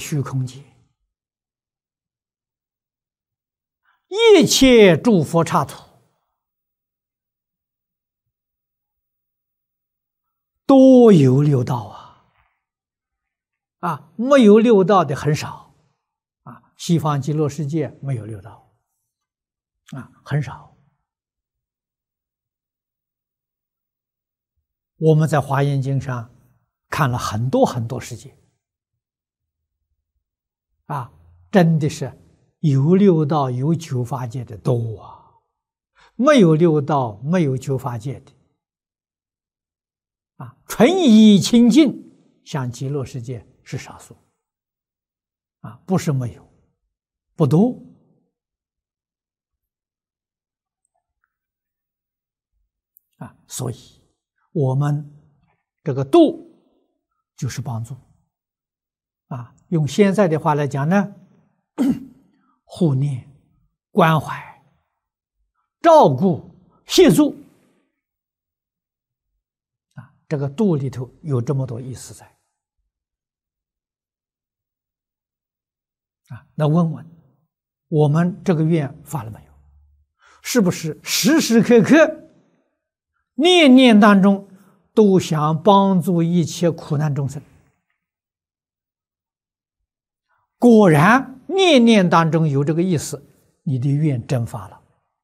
虚空界，一切诸佛刹土都有六道没有六道的很少西方极乐世界没有六道很少。我们在《华严经》上看了很多很多世界真的是有六道有九法界的多没有六道没有九法界的纯以清净像极乐世界是少数不是没有，不多所以我们这个度就是帮助用现在的话来讲呢，护念、关怀、照顾、协助这个度里头有这么多意思在那问问我们这个愿发了没有？是不是时时刻刻念念当中都想帮助一切苦难众生？果然念念当中有这个意思，你的愿真发了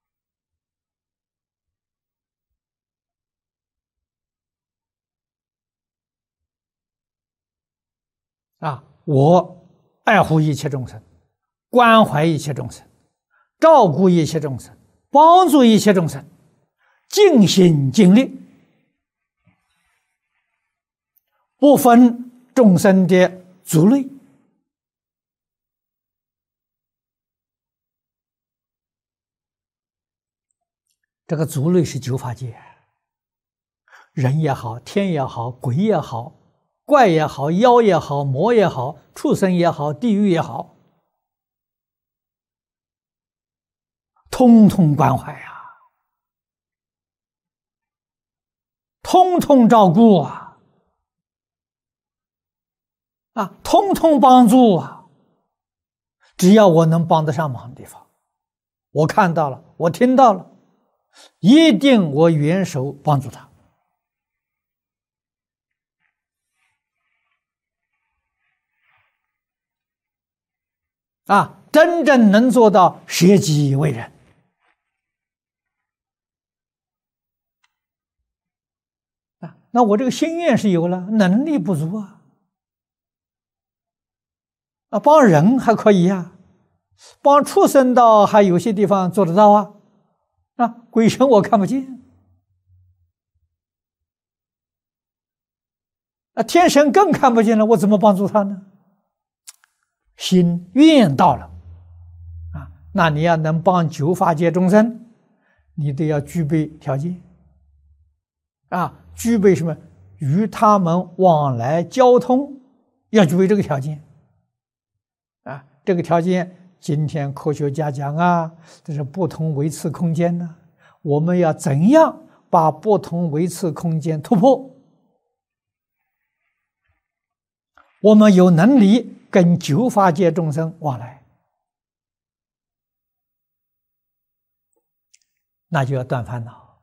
我爱护一切众生，关怀一切众生，照顾一切众生，帮助一切众生，尽心尽力，不分众生的族类这个族类是九法界，人也好，天也好，鬼也好，怪也好，妖也好，魔也好，畜生也好，地狱也好，通通关怀通通照顾通通帮助只要我能帮得上忙的地方，我看到了，我听到了，一定我援手帮助他真正能做到舍己为人那我这个心愿是有了，能力不足帮人还可以帮畜生道还有些地方做得到鬼神我看不见天神更看不见了，我怎么帮助他呢？心愿到了那你要能帮九法界众生，你都要具备条件具备什么？与他们往来交通要具备这个条件这个条件今天科学家讲这是不同维次空间呢我们要怎样把不同维次空间突破？我们有能力跟九法界众生往来，那就要断烦恼。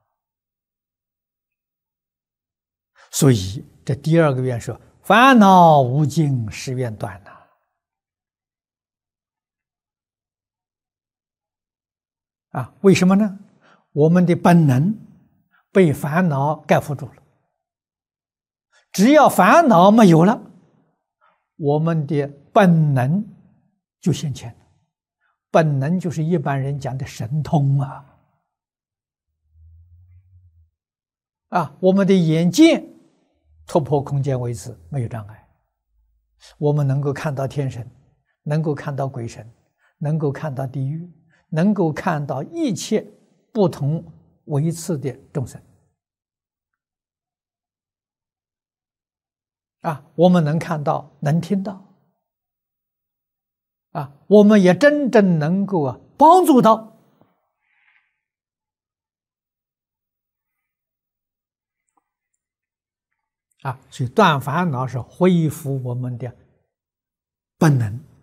所以这第二个愿说：烦恼无尽，誓愿断为什么呢？我们的本能被烦恼盖覆住了，只要烦恼没有了，我们的本能就现前了。本能就是一般人讲的神通我们的眼见突破空间维次没有障碍，我们能够看到天神，能够看到鬼神，能够看到地狱，能够看到一切不同维次的众生我们能看到，能听到我们也真正能够帮助到所以断烦恼是恢复我们的本能